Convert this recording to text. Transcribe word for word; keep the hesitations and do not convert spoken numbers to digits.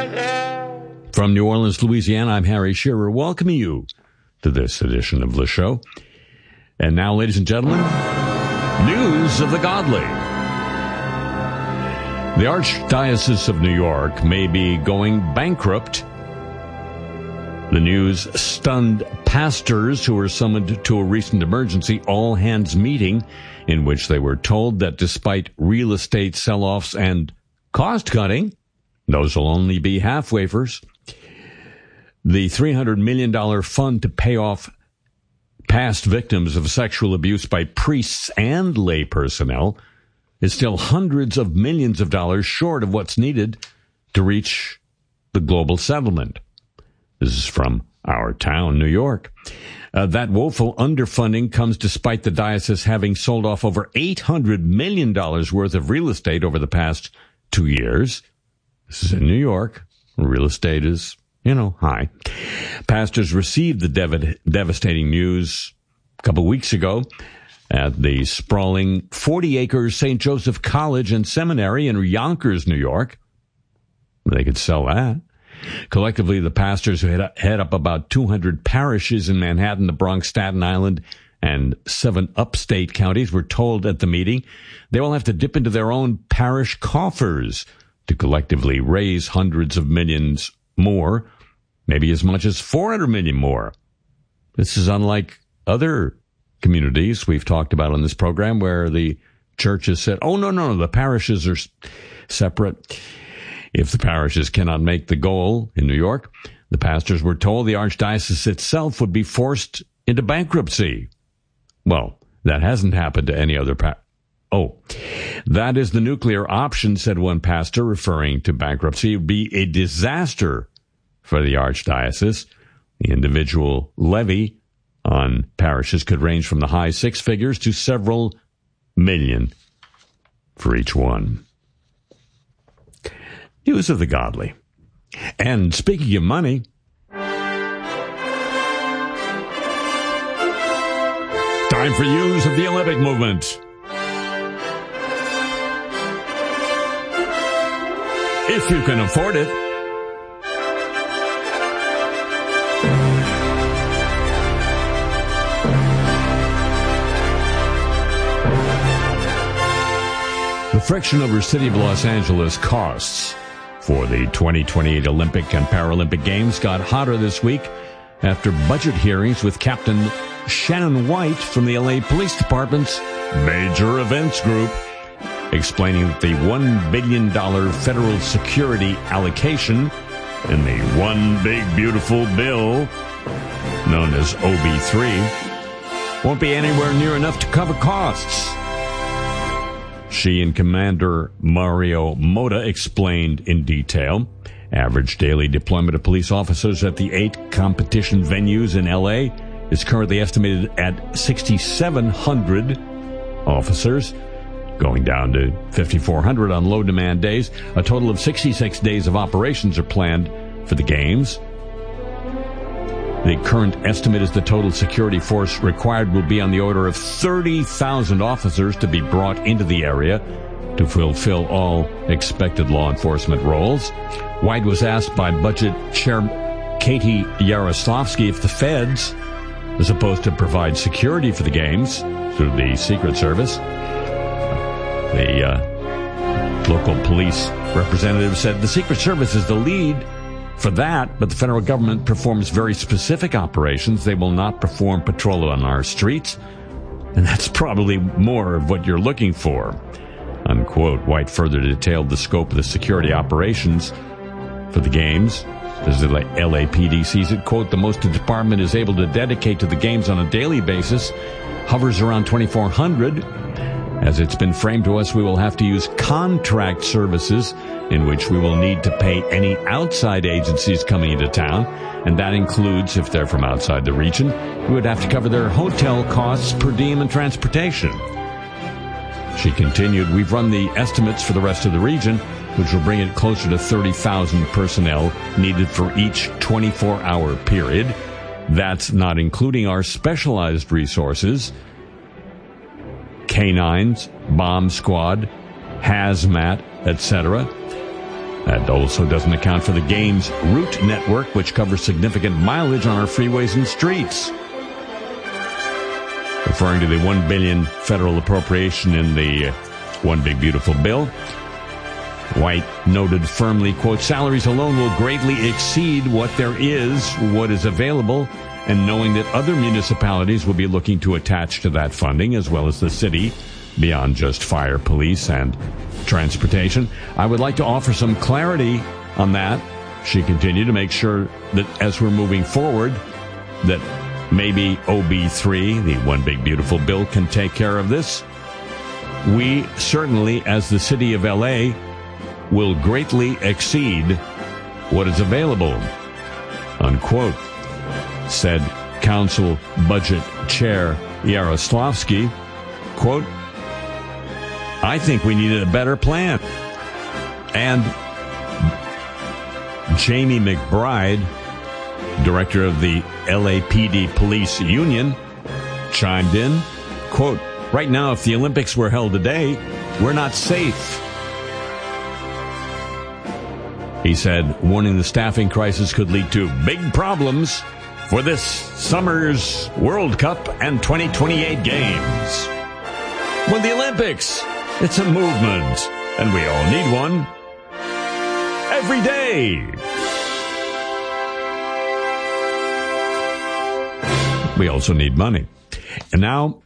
From New Orleans, Louisiana, I'm Harry Shearer, welcoming you to this edition of the show. And now, ladies and gentlemen, news of the godly. The Archdiocese of New York may be going bankrupt. The news stunned pastors who were summoned to a recent emergency all-hands meeting in which they were told that despite real estate sell-offs and cost-cutting, those will only be half waivers. The three hundred million dollars fund to pay off past victims of sexual abuse by priests and lay personnel is still hundreds of millions of dollars short of what's needed to reach the global settlement. This is from Our Town, New York. Uh, that woeful underfunding comes despite the diocese having sold off over eight hundred million dollars worth of real estate over the past two years. This is in New York. Real estate is, you know, high. Pastors received the dev- devastating news a couple weeks ago at the sprawling forty-acre Saint Joseph College and Seminary in Yonkers, New York. They could sell that. Collectively, the pastors who head, head up about two hundred parishes in Manhattan, the Bronx, Staten Island, and seven upstate counties were told at the meeting they will have to dip into their own parish coffers to collectively raise hundreds of millions more, maybe as much as four hundred million more. This is unlike other communities we've talked about on this program where the churches said, oh, no, no, no, the parishes are separate. If the parishes cannot make the goal in New York, the pastors were told the archdiocese itself would be forced into bankruptcy. Well, that hasn't happened to any other pa- Oh, that is the nuclear option, said one pastor, referring to bankruptcy. It would be a disaster for the archdiocese. The individual levy on parishes could range from the high six figures to several million for each one. News of the godly. And speaking of money, time for news of the Olympic movement. If you can afford it. The friction over City of Los Angeles costs for the twenty twenty-eight Olympic and Paralympic Games got hotter this week after budget hearings with Captain Shannon White from the L A Police Department's Major Events Group, explaining that the one billion dollars federal security allocation in the One Big Beautiful Bill, known as O B three, won't be anywhere near enough to cover costs. She and Commander Mario Mota explained in detail. Average daily deployment of police officers at the eight competition venues in L A is currently estimated at six thousand seven hundred officers, going down to five thousand four hundred on low-demand days. A total of sixty-six days of operations are planned for the Games. The current estimate is the total security force required will be on the order of thirty thousand officers to be brought into the area to fulfill all expected law enforcement roles. White was asked by Budget Chair Katie Yaroslavsky if the feds are supposed to provide security for the Games through the Secret Service. The uh, local police representative said the Secret Service is the lead for that, but the federal government performs very specific operations. They will not perform patrol on our streets, and that's probably more of what you're looking for, unquote. White further detailed the scope of the security operations for the Games. As the L A P D sees it, quote, the most the department is able to dedicate to the Games on a daily basis hovers around twenty-four hundred. As it's been framed to us, we will have to use contract services in which we will need to pay any outside agencies coming into town, and that includes, if they're from outside the region, we would have to cover their hotel costs, per diem, and transportation. She continued, we've run the estimates for the rest of the region, which will bring it closer to thirty thousand personnel needed for each twenty-four hour period. That's not including our specialized resources, canines, bomb squad, hazmat, et cetera. That also doesn't account for the Games route network, which covers significant mileage on our freeways and streets. Referring to the one billion dollars federal appropriation in the One Big Beautiful Bill, White noted firmly, quote, salaries alone will greatly exceed what there is, what is available, and knowing that other municipalities will be looking to attach to that funding, as well as the city, beyond just fire, police, and transportation. I would like to offer some clarity on that, she continued, to make sure that as we're moving forward, that maybe O B three, the One Big Beautiful Bill, can take care of this. We certainly, as the city of L A, will greatly exceed what is available, unquote, said Council Budget Chair Yaroslavsky. Quote, I think we needed a better plan. And Jamie McBride, director of the L A P D Police Union, chimed in, quote, right now, if the Olympics were held today, we're not safe. He said, warning the staffing crisis could lead to big problems for this summer's World Cup and twenty twenty-eight games. When the Olympics, it's a movement, and we all need one every day. We also need money. And now,